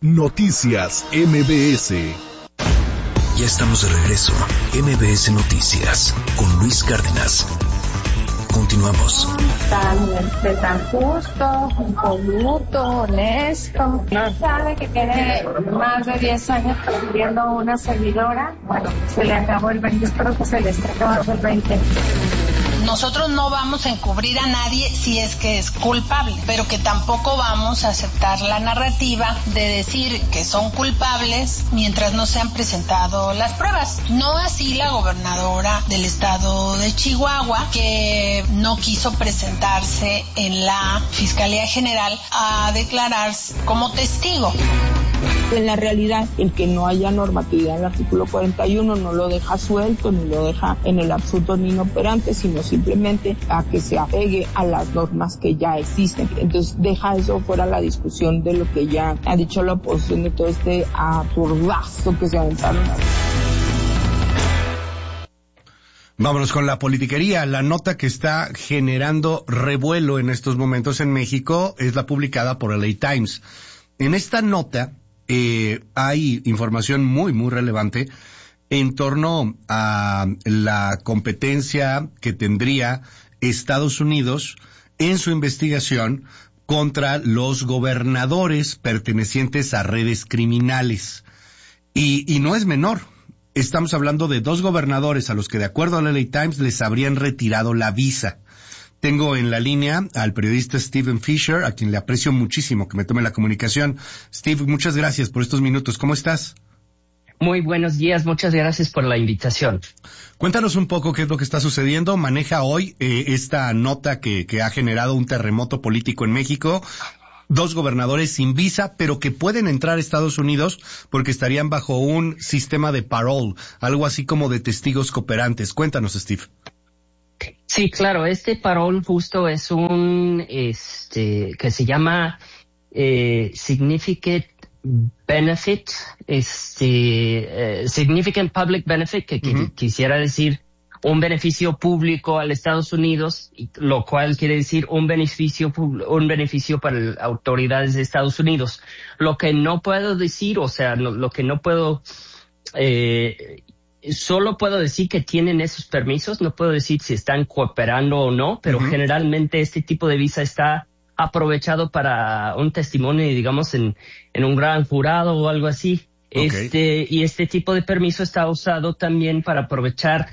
Noticias MBS. Ya estamos de regreso. MBS Noticias con Luis Cárdenas. Continuamos. Tan justo, impoluto, honesto. Sabe que tiene más de 10 años persiguiendo una seguidora. Bueno, se le acabó el 20, espero que se le esté acabando el 20. Nosotros no vamos a encubrir a nadie si es que es culpable, pero que tampoco vamos a aceptar la narrativa de decir que son culpables mientras no se han presentado las pruebas. No así la gobernadora del estado de Chihuahua, que no quiso presentarse en la Fiscalía General a declararse como testigo. En la realidad, el que no haya normatividad en el artículo 41 no lo deja suelto, ni lo deja en el absurdo ni inoperante, sino simplemente a que se apegue a las normas que ya existen. Entonces deja eso fuera la discusión de lo que ya ha dicho la oposición de todo este absurdazo que se aventaron. Vámonos con la politiquería. La nota que está generando revuelo en estos momentos en México es la publicada por LA Times. En esta nota hay información muy relevante en torno a la competencia que tendría Estados Unidos en su investigación contra los gobernadores pertenecientes a redes criminales. Y no es menor. Estamos hablando de 2 gobernadores a los que, de acuerdo al LA Times, les habrían retirado la visa. Tengo en la línea al periodista Steven Fisher, a quien le aprecio muchísimo que me tome la comunicación. Steve, muchas gracias por estos minutos. ¿Cómo estás? Muy buenos días, muchas gracias por la invitación. Cuéntanos un poco qué es lo que está sucediendo. Maneja hoy esta nota que ha generado un terremoto político en México. 2 gobernadores sin visa, pero que pueden entrar a Estados Unidos porque estarían bajo un sistema de parole, algo así como de testigos cooperantes. Cuéntanos, Steve. Sí, claro, este parole justo es un, que se llama Significant Benefit, Significant Public Benefit, que quisiera decir un beneficio público al Estados Unidos, lo cual quiere decir un beneficio para las autoridades de Estados Unidos. Lo que no puedo decir, o sea, lo que no puedo, solo puedo decir que tienen esos permisos, no puedo decir si están cooperando o no, pero generalmente este tipo de visa está aprovechado para un testimonio, digamos, en un gran jurado o algo así. Okay. Y este tipo de permiso está usado también para aprovechar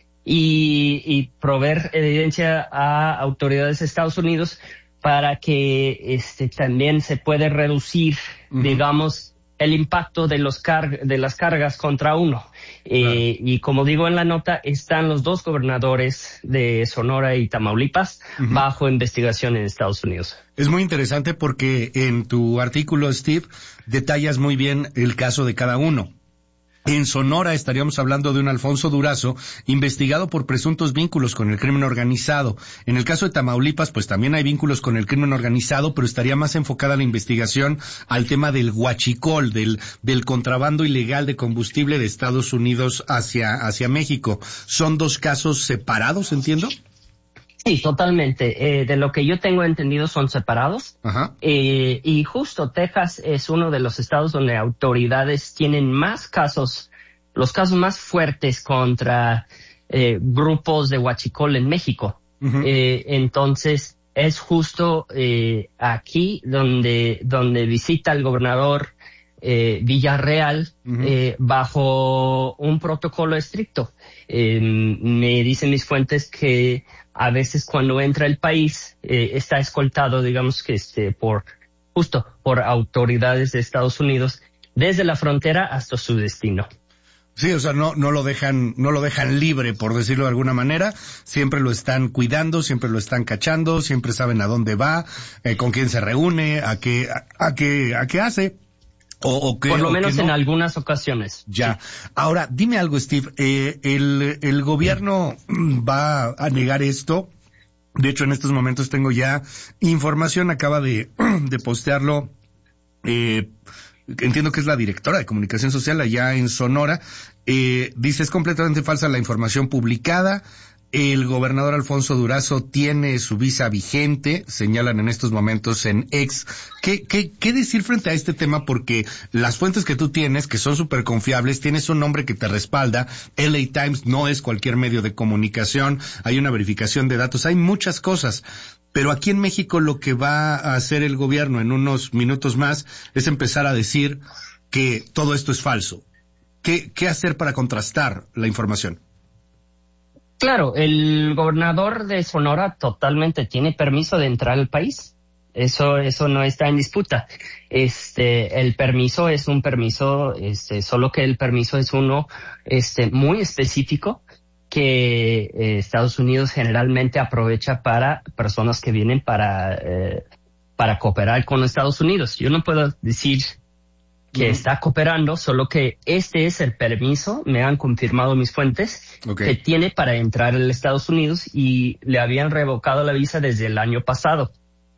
y proveer evidencia a autoridades de Estados Unidos para que también se puede reducir, digamos, el impacto de las cargas contra uno. Claro. Y como digo en la nota, están los 2 gobernadores de Sonora y Tamaulipas bajo investigación en Estados Unidos. Es muy interesante porque en tu artículo, Steve, detallas muy bien el caso de cada uno. En Sonora estaríamos hablando de un Alfonso Durazo investigado por presuntos vínculos con el crimen organizado. En el caso de Tamaulipas, pues también hay vínculos con el crimen organizado, pero estaría más enfocada la investigación al tema del huachicol, del contrabando ilegal de combustible de Estados Unidos hacia México. ¿Son 2 casos separados, entiendo? Sí, totalmente. De lo que yo tengo entendido son separados. Ajá. Y justo Texas es uno de los estados donde autoridades tienen más casos, los casos más fuertes contra grupos de huachicol en México. Entonces, es justo aquí donde visita el gobernador Villarreal bajo un protocolo estricto. Me dicen mis fuentes que a veces cuando entra el país está escoltado, digamos que por autoridades de Estados Unidos desde la frontera hasta su destino. Sí, o sea, no lo dejan libre, por decirlo de alguna manera. Siempre lo están cuidando, siempre lo están cachando, siempre saben a dónde va, con quién se reúne, a qué hace. Por lo menos en algunas ocasiones. Ya. Sí. Ahora, dime algo, Steve. El gobierno va a negar esto. De hecho, en estos momentos tengo ya información. Acaba de postearlo. Entiendo que es la directora de comunicación social allá en Sonora. Dice, es completamente falsa la información publicada. El gobernador Alfonso Durazo tiene su visa vigente, señalan en estos momentos en X. ¿Qué decir frente a este tema? Porque las fuentes que tú tienes, que son súper confiables, tienes un nombre que te respalda. LA Times no es cualquier medio de comunicación, hay una verificación de datos, hay muchas cosas. Pero aquí en México lo que va a hacer el gobierno en unos minutos más es empezar a decir que todo esto es falso. ¿Qué hacer para contrastar la información? Claro, el gobernador de Sonora totalmente tiene permiso de entrar al país. Eso no está en disputa. El permiso es un permiso, solo que el permiso es uno, muy específico que Estados Unidos generalmente aprovecha para personas que vienen para cooperar con Estados Unidos. Yo no puedo decir que está cooperando, solo que este es el permiso, me han confirmado mis fuentes, que tiene para entrar a los Estados Unidos, y le habían revocado la visa desde el año pasado.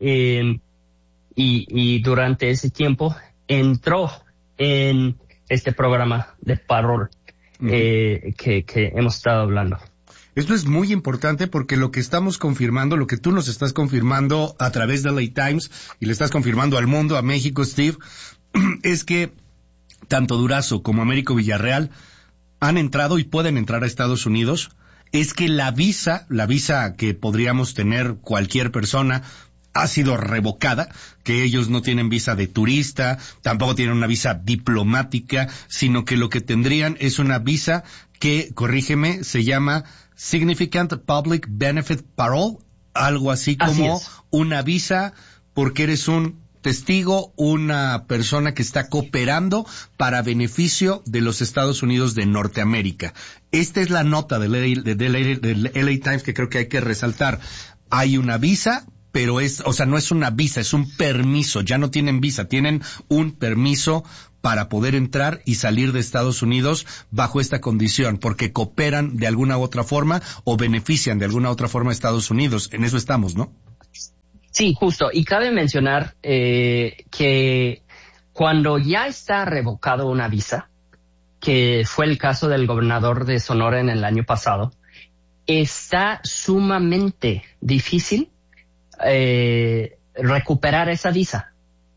Y durante ese tiempo entró en este programa de parol que hemos estado hablando. Esto es muy importante porque lo que estamos confirmando, lo que tú nos estás confirmando a través de LA Times y le estás confirmando al mundo, a México, Steve, es que tanto Durazo como Américo Villarreal han entrado y pueden entrar a Estados Unidos. Es que la visa que podríamos tener cualquier persona ha sido revocada, que ellos no tienen visa de turista, tampoco tienen una visa diplomática, sino que lo que tendrían es una visa que, corrígeme, se llama Significant Public Benefit Parole, algo así como una visa porque eres un testigo, una persona que está cooperando para beneficio de los Estados Unidos de Norteamérica. Esta es la nota de LA Times que creo que hay que resaltar. Hay una visa, pero no es una visa, es un permiso. Ya no tienen visa, tienen un permiso para poder entrar y salir de Estados Unidos bajo esta condición, porque cooperan de alguna u otra forma o benefician de alguna u otra forma a Estados Unidos. En eso estamos, ¿no? Sí, justo. Y cabe mencionar que cuando ya está revocado una visa, que fue el caso del gobernador de Sonora en el año pasado, está sumamente difícil recuperar esa visa.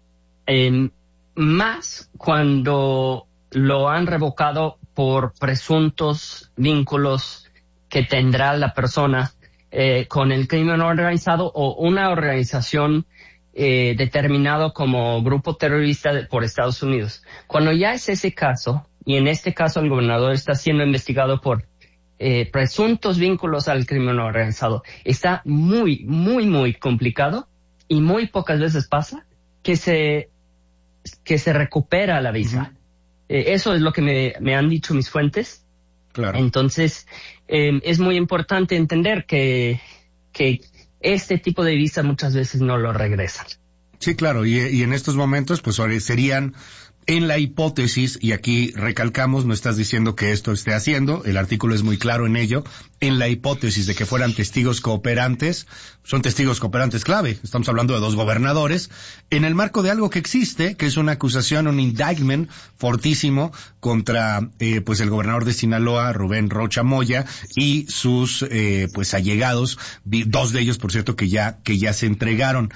Más cuando lo han revocado por presuntos vínculos que tendrá la persona con el crimen organizado o una organización determinado como grupo terrorista por Estados Unidos. Cuando ya es ese caso, y en este caso el gobernador está siendo investigado por presuntos vínculos al crimen organizado, está muy, muy, muy complicado y muy pocas veces pasa que se recupera la visa. Eso es lo que me han dicho mis fuentes. Claro. Entonces, es muy importante entender que este tipo de visa muchas veces no lo regresan. Sí, claro, y en estos momentos pues serían en la hipótesis, y aquí recalcamos, no estás diciendo que esto esté haciendo, el artículo es muy claro en ello, en la hipótesis de que fueran testigos cooperantes, son testigos cooperantes clave, estamos hablando de 2 gobernadores, en el marco de algo que existe, que es una acusación, un indictment fortísimo contra pues el gobernador de Sinaloa, Rubén Rocha Moya, y sus pues allegados, 2 de ellos por cierto que ya se entregaron.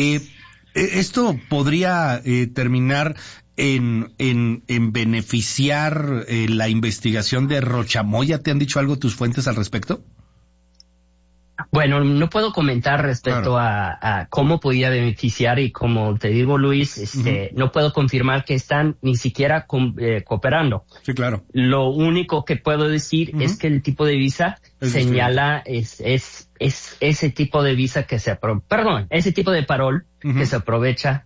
Esto podría terminar en beneficiar la investigación de Rocha Moya. ¿Te han dicho algo tus fuentes al respecto? Bueno, no puedo comentar respecto a cómo podía beneficiar, y como te digo, Luis, no puedo confirmar que están ni siquiera cooperando. Sí, claro. Lo único que puedo decir es que el tipo de visa señala es ese tipo de visa que ese tipo de parol que se aprovecha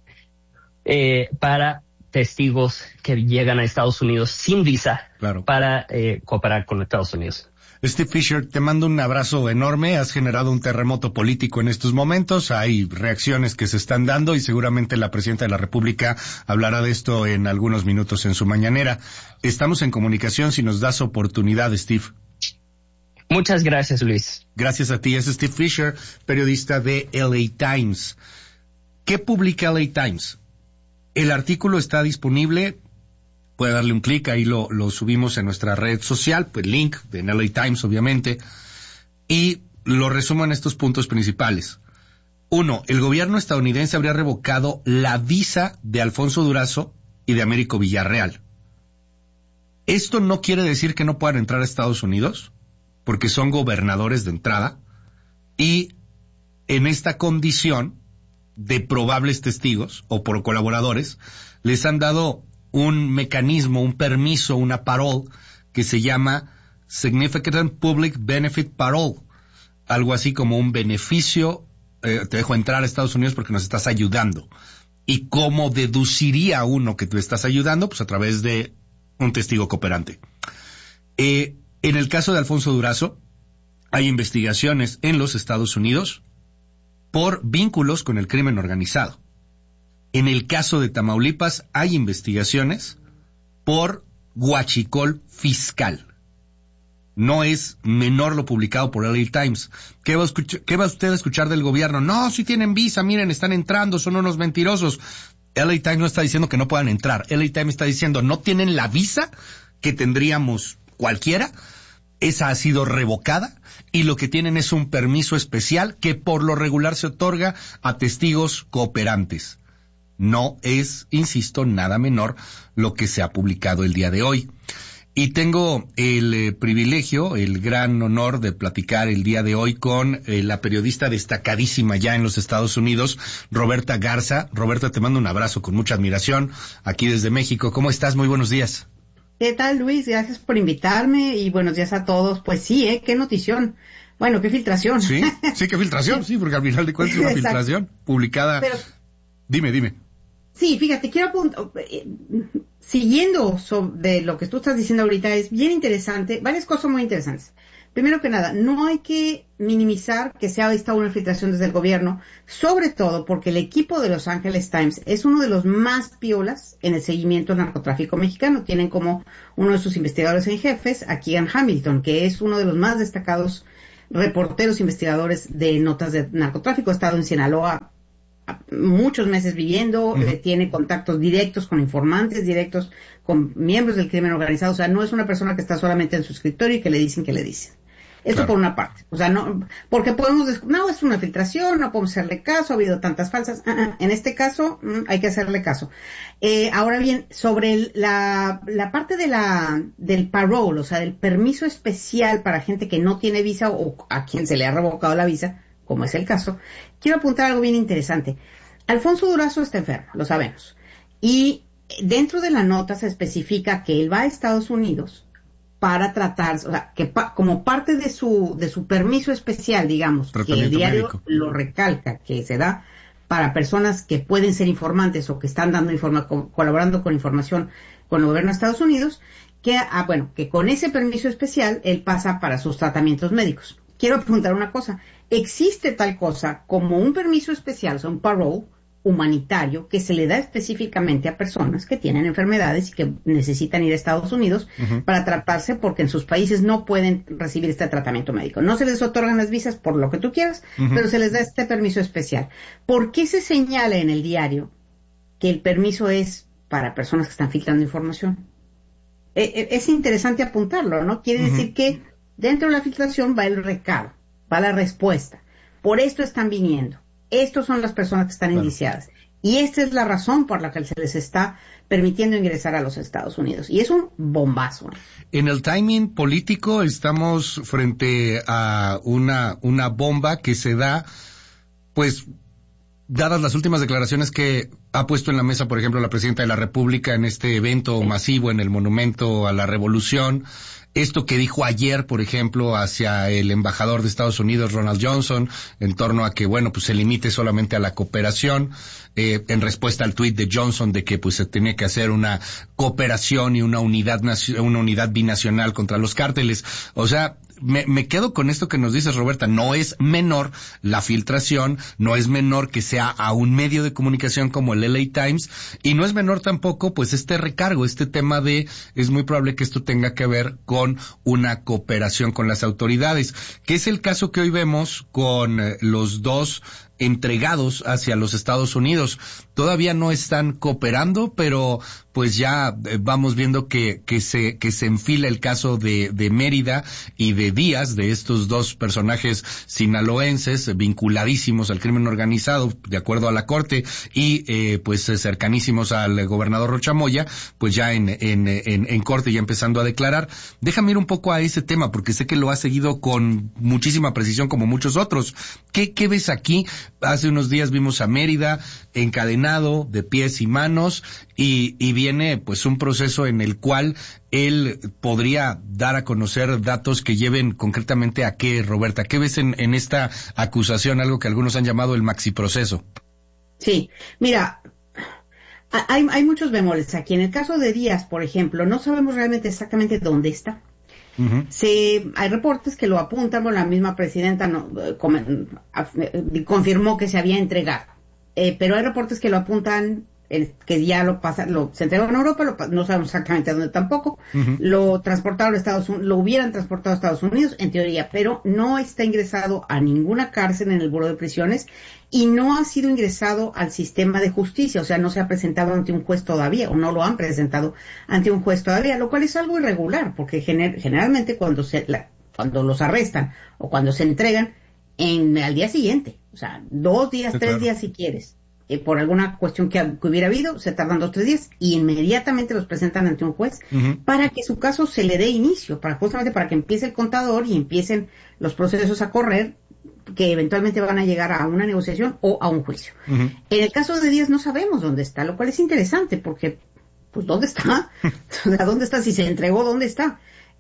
para testigos que llegan a Estados Unidos sin visa para cooperar con Estados Unidos. Steve Fisher, te mando un abrazo enorme. Has generado un terremoto político en estos momentos. Hay reacciones que se están dando y seguramente la presidenta de la República hablará de esto en algunos minutos en su mañanera. Estamos en comunicación si nos das oportunidad, Steve. Muchas gracias, Luis. Gracias a ti. Es Steve Fisher, periodista de LA Times. ¿Qué publica LA Times? El artículo está disponible. Puede darle un clic, ahí lo subimos en nuestra red social, pues link en LA Times, obviamente. y lo resumo en estos puntos principales. 1. El gobierno estadounidense habría revocado la visa de Alfonso Durazo y de Américo Villarreal. Esto no quiere decir que no puedan entrar a Estados Unidos, porque son gobernadores de entrada, y en esta condición de probables testigos o por colaboradores, les han dado un mecanismo, un permiso, una parole, que se llama Significant Public Benefit Parole, algo así como un beneficio, te dejo entrar a Estados Unidos porque nos estás ayudando. ¿Y cómo deduciría uno que tú estás ayudando? Pues a través de un testigo cooperante. En el caso de Alfonso Durazo, hay investigaciones en los Estados Unidos por vínculos con el crimen organizado. En el caso de Tamaulipas, hay investigaciones por huachicol fiscal. No es menor lo publicado por LA Times. ¿Qué va usted a escuchar del gobierno? No, si tienen visa, miren, están entrando, son unos mentirosos. LA Times no está diciendo que no puedan entrar. LA Times está diciendo, no tienen la visa que tendríamos cualquiera. Esa ha sido revocada y lo que tienen es un permiso especial que por lo regular se otorga a testigos cooperantes. No es, insisto, nada menor lo que se ha publicado el día de hoy. Y tengo el privilegio, el gran honor de platicar el día de hoy con la periodista destacadísima ya en los Estados Unidos, Roberta Garza. Roberta, te mando un abrazo con mucha admiración aquí desde México. ¿Cómo estás? Muy buenos días. ¿Qué tal, Luis? Gracias por invitarme y buenos días a todos. Pues sí, qué notición. Bueno, qué filtración. Sí, qué filtración, sí, porque al final de cuentas es una filtración publicada. Pero, dime. Sí, fíjate, quiero apuntar, siguiendo de lo que tú estás diciendo ahorita, es bien interesante, varias cosas muy interesantes. Primero que nada, no hay que minimizar que se ha visto una filtración desde el gobierno, sobre todo porque el equipo de Los Angeles Times es uno de los más piolas en el seguimiento al narcotráfico mexicano. Tienen como uno de sus investigadores en jefes a Keegan Hamilton, que es uno de los más destacados reporteros investigadores de notas de narcotráfico. Ha estado en Sinaloa muchos meses viviendo, tiene contactos directos con informantes, directos con miembros del crimen organizado. O sea, no es una persona que está solamente en su escritorio y que le dicen que le dicen. Eso claro. Por una parte. O sea, no, porque podemos no, es una filtración, no podemos hacerle caso, ha habido tantas falsas. En este caso, hay que hacerle caso. Ahora bien, sobre la parte del parole, o sea, del permiso especial para gente que no tiene visa o a quien se le ha revocado la visa, como es el caso, quiero apuntar algo bien interesante. Alfonso Durazo está enfermo, lo sabemos. Y dentro de la nota se especifica que él va a Estados Unidos para tratar, o sea, que como parte de su permiso especial, digamos, que el diario médico lo recalca, que se da para personas que pueden ser informantes o que están dando colaborando con información con el gobierno de Estados Unidos, que con ese permiso especial él pasa para sus tratamientos médicos. Quiero preguntar una cosa. ¿Existe tal cosa como un permiso especial, o sea, un parole humanitario que se le da específicamente a personas que tienen enfermedades y que necesitan ir a Estados Unidos para tratarse porque en sus países no pueden recibir este tratamiento médico? No se les otorgan las visas por lo que tú quieras, pero se les da este permiso especial. ¿Por qué se señala en el diario que el permiso es para personas que están filtrando información? Es interesante apuntarlo, ¿no? Quiere decir que dentro de la filtración va el recado, va la respuesta. Por esto están viniendo. Estos son las personas que están indiciadas. Y esta es la razón por la que se les está permitiendo ingresar a los Estados Unidos. Y es un bombazo. En el timing político estamos frente a una bomba que se da, pues, dadas las últimas declaraciones que ha puesto en la mesa, por ejemplo, la presidenta de la República en este evento masivo en el Monumento a la Revolución. Esto que dijo ayer, por ejemplo, hacia el embajador de Estados Unidos, Ronald Johnson, en torno a que, bueno, pues se limite solamente a la cooperación, en respuesta al tuit de Johnson de que pues se tenía que hacer una cooperación y una unidad binacional contra los cárteles. O sea, me quedo con esto que nos dices, Roberta. No es menor la filtración, no es menor que sea a un medio de comunicación como el LA Times, y no es menor tampoco pues este recargo, este tema de es muy probable que esto tenga que ver con una cooperación con las autoridades, que es el caso que hoy vemos con los dos entregados hacia los Estados Unidos. todavía no están cooperando, pero pues ya vamos viendo que se enfila el caso de Mérida y de Díaz, de estos dos personajes sinaloenses vinculadísimos al crimen organizado, de acuerdo a la Corte, y pues cercanísimos al gobernador Rocha Moya, pues ya en Corte ya empezando a declarar. Déjame ir un poco a ese tema, porque sé que lo has seguido con muchísima precisión como muchos otros. ¿Qué ves aquí? Hace unos días vimos a Mérida encadenado de pies y manos y viene pues un proceso en el cual él podría dar a conocer datos que lleven concretamente a qué, Roberta. ¿Qué ves en esta acusación, algo que algunos han llamado el maxiproceso? Sí, mira, hay muchos bemoles aquí. En el caso de Díaz, por ejemplo, no sabemos realmente exactamente dónde está. Uh-huh. Hay reportes que lo apuntan, bueno, la misma presidenta confirmó que se había entregado, pero hay reportes que lo apuntan, que ya se entregó en Europa, no sabemos exactamente dónde tampoco. Uh-huh. Lo transportaron a Estados Unidos, lo hubieran transportado a Estados Unidos, en teoría, pero no está ingresado a ninguna cárcel en el Buró de Prisiones y no ha sido ingresado al sistema de justicia, o sea, no se ha presentado ante un juez todavía, o no lo han presentado ante un juez todavía, lo cual es algo irregular, porque generalmente cuando los arrestan o cuando se entregan al día siguiente, o sea, 2 días, sí, 3 claro. días si quieres, por alguna cuestión que hubiera habido, se tardan 2 o 3 días y inmediatamente los presentan ante un juez, uh-huh, para que su caso se le dé inicio, justamente para que empiece el contador y empiecen los procesos a correr, que eventualmente van a llegar a una negociación o a un juicio. Uh-huh. En el caso de Díaz no sabemos dónde está, lo cual es interesante porque, pues, ¿dónde está? O sea, ¿dónde está? Si se entregó, ¿dónde está?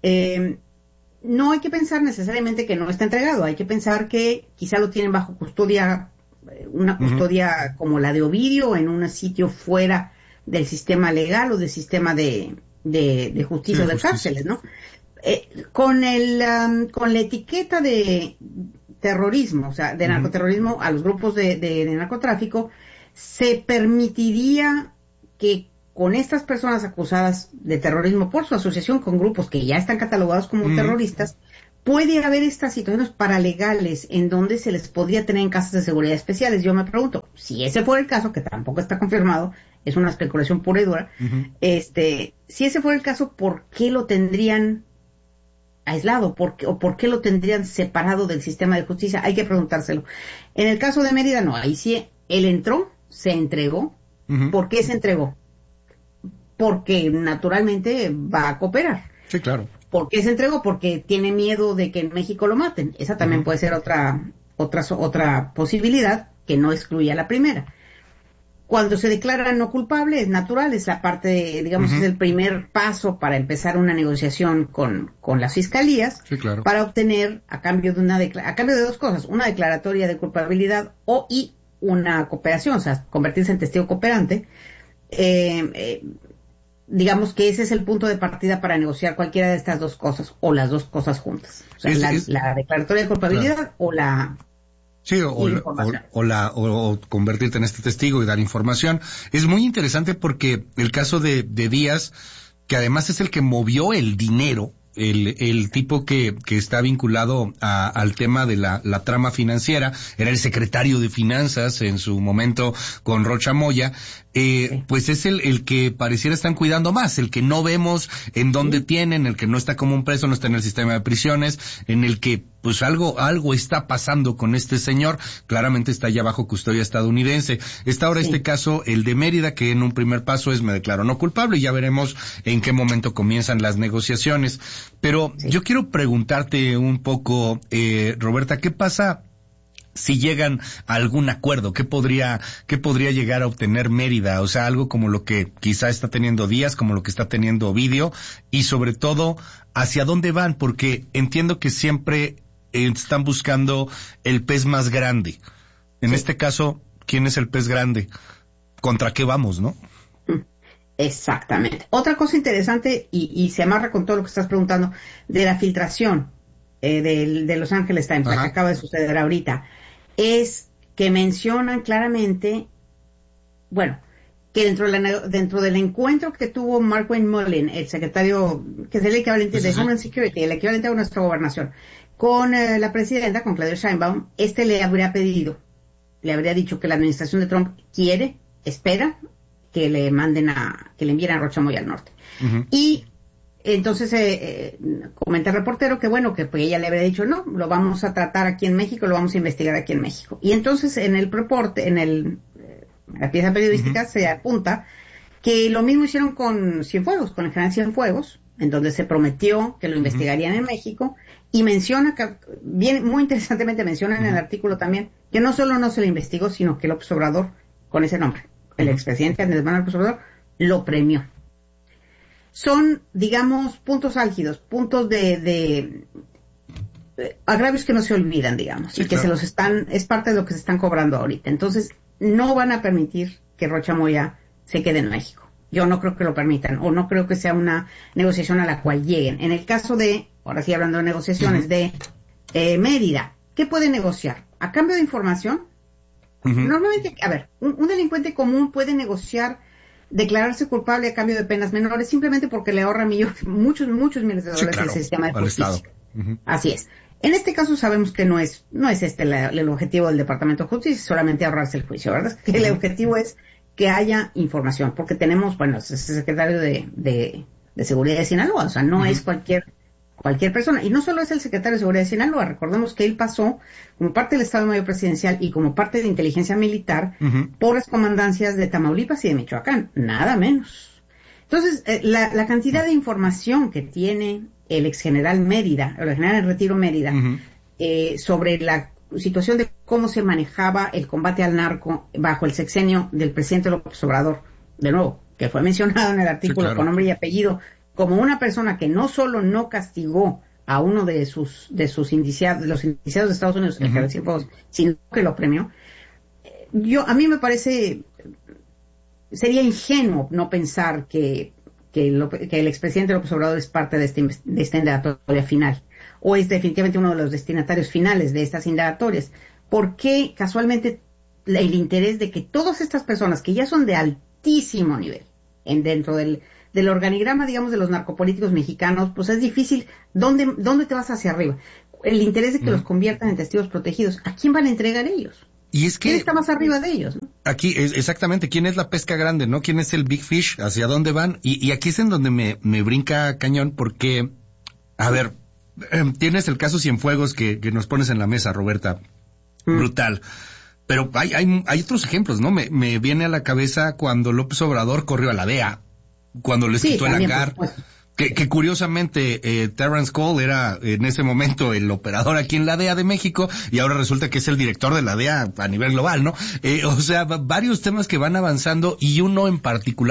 No hay que pensar necesariamente que no está entregado, hay que pensar que quizá lo tienen bajo custodia, una custodia, uh-huh, como la de Ovidio, en un sitio fuera del sistema legal o del sistema de justicia, sí, de cárceles, ¿no? Con la etiqueta de terrorismo, o sea, de narcoterrorismo, a los grupos de narcotráfico, se permitiría que con estas personas acusadas de terrorismo por su asociación con grupos que ya están catalogados como terroristas, puede haber estas situaciones paralegales en donde se les podría tener en casas de seguridad especiales. Yo me pregunto, si ese fuera el caso, que tampoco está confirmado, es una especulación pura y dura, si ese fuera el caso, ¿por qué lo tendrían aislado? ¿Por qué lo tendrían separado del sistema de justicia? Hay que preguntárselo. En el caso de Mérida, no. Ahí sí, él entró, se entregó. Uh-huh. ¿Por qué se entregó? Porque naturalmente va a cooperar. Sí, claro. ¿Por qué se entregó? Porque tiene miedo de que en México lo maten. Esa también, uh-huh, puede ser otra posibilidad que no excluya la primera. Cuando se declara no culpable, es natural, es la parte, digamos, uh-huh, es el primer paso para empezar una negociación con las fiscalías, sí, claro, para obtener, a cambio de 2 cosas, una declaratoria de culpabilidad y una cooperación, o sea, convertirse en testigo cooperante. Digamos que ese es el punto de partida para negociar cualquiera de estas 2 cosas, o las 2 cosas juntas. O sea, la declaratoria de culpabilidad, claro, o la... Sí, o convertirte en este testigo y dar información. Es muy interesante porque el caso de Díaz, que además es el que movió el dinero, el tipo que está vinculado al tema de la trama financiera, era el secretario de Finanzas en su momento con Rocha Moya, pues es el que pareciera están cuidando más, el que no vemos en dónde tienen, el que no está como un preso, no está en el sistema de prisiones, en el que pues algo está pasando con este señor, claramente está ya bajo custodia estadounidense. Está ahora este caso, el de Mérida, que en un primer paso me declaro no culpable, y ya veremos en qué momento comienzan las negociaciones. Pero yo quiero preguntarte un poco, Roberta, ¿qué pasa si llegan a algún acuerdo? ¿Qué podría llegar a obtener Mérida? O sea, algo como lo que quizá está teniendo Díaz, como lo que está teniendo Ovidio, y sobre todo, ¿hacia dónde van? Porque entiendo que siempre están buscando el pez más grande. En este caso, ¿quién es el pez grande? ¿Contra qué vamos, no? Exactamente. Otra cosa interesante, y se amarra con todo lo que estás preguntando, de la filtración de Los Angeles Times, la que acaba de suceder ahorita, es que mencionan claramente, bueno, que dentro del encuentro que tuvo Mark Wayne Mullin, el secretario, que es el equivalente de Homeland Security, el equivalente a nuestra gobernación, con la presidenta, con Claudia Sheinbaum, le habría dicho que la administración de Trump quiere espera que le envíen a Rocha Moya al norte. Y entonces comenta el reportero que bueno, que pues ella le había dicho, no, lo vamos a tratar aquí en México, lo vamos a investigar aquí en México. Y entonces en el reporte, la pieza periodística se apunta que lo mismo hicieron con Cienfuegos, con el general Cienfuegos, en donde se prometió que lo investigarían en México, y menciona, muy interesantemente menciona en el artículo también, que no solo no se le investigó, sino que López Obrador, con ese nombre, el expresidente Andrés Manuel López Obrador, lo premió. Son, digamos, puntos álgidos, puntos de agravios que no se olvidan, digamos, sí, y que claro, es parte de lo que se están cobrando ahorita. Entonces, no van a permitir que Rocha Moya se quede en México. Yo no creo que lo permitan, o no creo que sea una negociación a la cual lleguen. En el caso de, ahora sí hablando de negociaciones, de Mérida, ¿qué puede negociar? ¿A cambio de información? Normalmente, a ver, un delincuente común puede negociar declararse culpable a cambio de penas menores simplemente porque le ahorra muchos miles de dólares al sistema de justicia. Así es. En este caso sabemos que no es este el objetivo del Departamento de Justicia, solamente ahorrarse el juicio, ¿verdad? Que el objetivo es que haya información, porque tenemos, bueno, es el secretario de Seguridad de Sinaloa, o sea, no es cualquier persona. Y no solo es el secretario de Seguridad de Sinaloa, recordemos que él pasó como parte del Estado Mayor Presidencial y como parte de inteligencia militar por las comandancias de Tamaulipas y de Michoacán, nada menos. Entonces, la cantidad de información que tiene el ex general Mérida, el general en retiro Mérida, sobre la situación de cómo se manejaba el combate al narco bajo el sexenio del presidente López Obrador, de nuevo, que fue mencionado en el artículo con nombre y apellido, como una persona que no solo no castigó a uno de los indiciados de Estados Unidos, el general Cienfuegos, sino que lo premió. A mí me parece, sería ingenuo no pensar que el expresidente López Obrador es parte de esta indagatoria final, o es definitivamente uno de los destinatarios finales de estas indagatorias. ¿Por qué casualmente el interés de que todas estas personas que ya son de altísimo nivel dentro del organigrama, digamos, de los narcopolíticos mexicanos, pues es difícil, ¿dónde te vas hacia arriba? El interés de que los conviertan en testigos protegidos, ¿a quién van a entregar ellos? Y es que ¿quién está más arriba de ellos, ¿no? Aquí, exactamente, ¿quién es la pesca grande, no? ¿Quién es el big fish? ¿Hacia dónde van? Y aquí es en donde me brinca cañón, porque, a ver, tienes el caso Cienfuegos que nos pones en la mesa, Roberta, brutal. Pero hay otros ejemplos, ¿no? Me viene a la cabeza cuando López Obrador corrió a la DEA, cuando les quitó el hangar, que curiosamente Terrence Cole era en ese momento el operador aquí en la DEA de México, y ahora resulta que es el director de la DEA a nivel global, ¿no? O sea, varios temas que van avanzando, y uno en particular